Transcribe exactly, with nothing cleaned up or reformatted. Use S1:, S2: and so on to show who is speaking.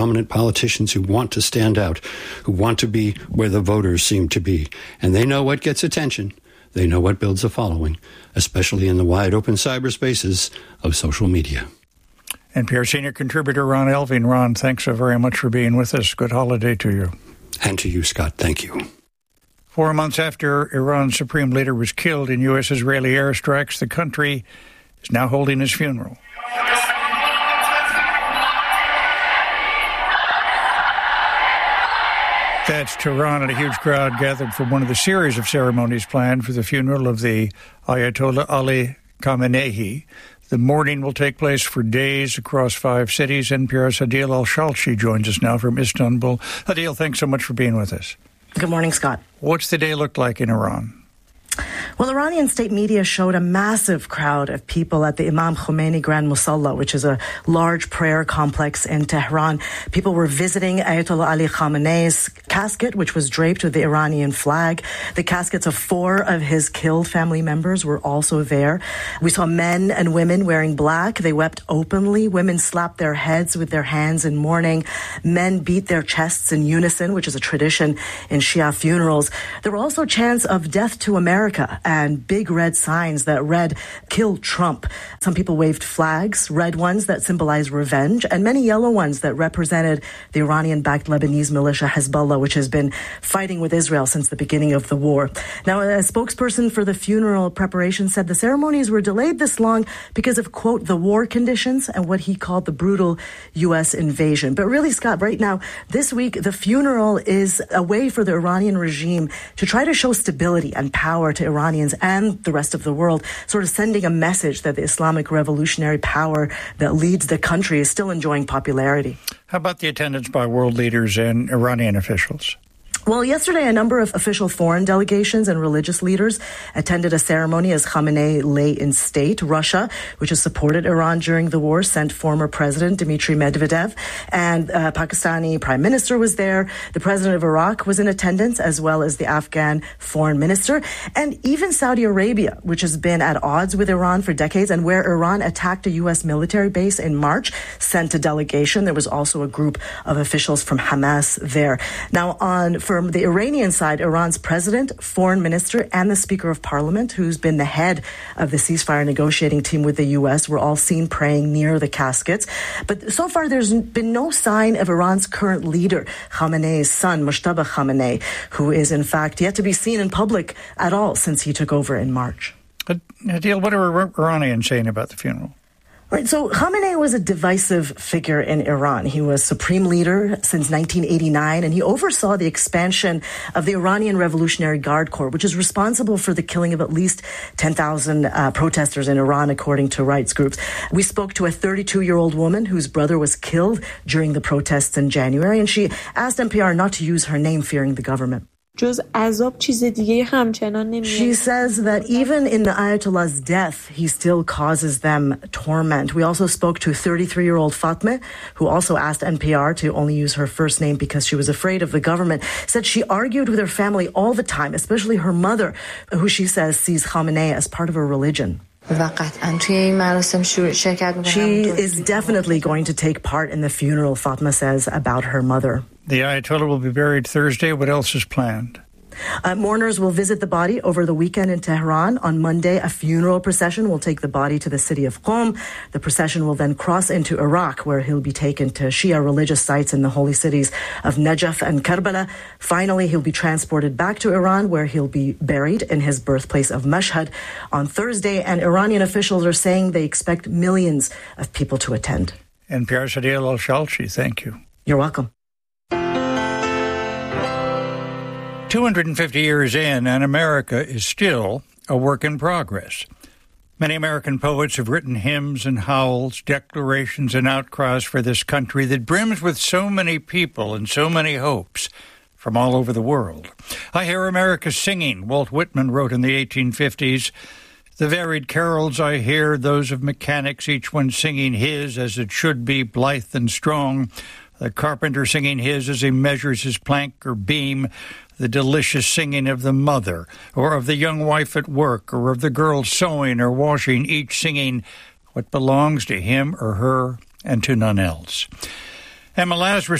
S1: prominent politicians who want to stand out, who want to be where the voters seem to be. And they know what gets attention. They know what builds a following, especially in the wide-open cyberspaces of social media.
S2: N P R senior contributor Ron Elving. Ron, thanks so very much for being with us. Good holiday to you.
S1: And to you, Scott. Thank you.
S2: Four months after Iran's supreme leader was killed in U S-Israeli airstrikes, the country is now holding his funeral. That's Tehran, and a huge crowd gathered for one of the series of ceremonies planned for the funeral of the Ayatollah Ali Khamenei. The mourning will take place for days across five cities. N P R's Adil Al-Shalchi joins us now from Istanbul. Adil, thanks so much for being with us.
S3: Good morning, Scott.
S2: What's the day look like in Iran?
S3: Well, Iranian state media showed a massive crowd of people at the Imam Khomeini Grand Musalla, which is a large prayer complex in Tehran. People were visiting Ayatollah Ali Khamenei's casket, which was draped with the Iranian flag. The caskets of four of his killed family members were also there. We saw men and women wearing black. They wept openly. Women slapped their heads with their hands in mourning. Men beat their chests in unison, which is a tradition in Shia funerals. There were also chants of death to America and big red signs that read, "Kill Trump." Some people waved flags, red ones that symbolized revenge, and many yellow ones that represented the Iranian-backed Lebanese militia Hezbollah, which has been fighting with Israel since the beginning of the war. Now, a spokesperson for the funeral preparation said the ceremonies were delayed this long because of, quote, the war conditions and what he called the brutal U S invasion. But really, Scott, right now, this week, the funeral is a way for the Iranian regime to try to show stability and power to Iranians and the rest of the world, sort of sending a message that the Islamic revolutionary power that leads the country is still enjoying popularity.
S2: How about the attendance by world leaders and Iranian officials?
S3: Well, yesterday, a number of official foreign delegations and religious leaders attended a ceremony as Khamenei lay in state. Russia, which has supported Iran during the war, sent former President Dmitry Medvedev, and uh, Pakistani Prime Minister was there. The President of Iraq was in attendance, as well as the Afghan Foreign Minister, and even Saudi Arabia, which has been at odds with Iran for decades, and where Iran attacked a U S military base in March, sent a delegation. There was also a group of officials from Hamas there. Now, on from the Iranian side, Iran's president, foreign minister, and the Speaker of Parliament, who's been the head of the ceasefire negotiating team with the U S, were all seen praying near the caskets. But so far, there's been no sign of Iran's current leader, Khamenei's son, Mojtaba Khamenei, who is, in fact, yet to be seen in public at all since he took over in March.
S2: Adil, what are Iranians saying about the funeral?
S3: Right, so Khamenei was a divisive figure in Iran. He was supreme leader since nineteen eighty-nine, and he oversaw the expansion of the Iranian Revolutionary Guard Corps, which is responsible for the killing of at least ten thousand uh, protesters in Iran, according to rights groups. We spoke to a thirty-two-year-old woman whose brother was killed during the protests in January, and she asked N P R not to use her name, fearing the government. She says that even in the Ayatollah's death, he still causes them torment. We also spoke to thirty-three-year-old Fatma, who also asked N P R to only use her first name because she was afraid of the government. Said she argued with her family all the time, especially her mother, who she says sees Khamenei as part of her religion. She is definitely going to take part in the funeral, Fatma says about her mother.
S2: The Ayatollah will be buried Thursday. What else is planned?
S3: Uh, mourners will visit the body over the weekend in Tehran. On Monday, a funeral procession will take the body to the city of Qom. The procession will then cross into Iraq, where he'll be taken to Shia religious sites in the holy cities of Najaf and Karbala. Finally, he'll be transported back to Iran, where he'll be buried in his birthplace of Mashhad on Thursday. And Iranian officials are saying they expect millions of people to attend.
S2: N P R's Adil Al-Shalchi, thank you.
S3: You're welcome.
S2: two hundred fifty years in, and America is still a work in progress. Many American poets have written hymns and howls, declarations and outcries for this country that brims with so many people and so many hopes from all over the world. I Hear America Singing, Walt Whitman wrote in the eighteen fifties. The varied carols I hear, those of mechanics, each one singing his as it should be, blithe and strong. The carpenter singing his as he measures his plank or beam. The delicious singing of the mother, or of the young wife at work, or of the girl sewing or washing, each singing what belongs to him or her and to none else. Emma Lazarus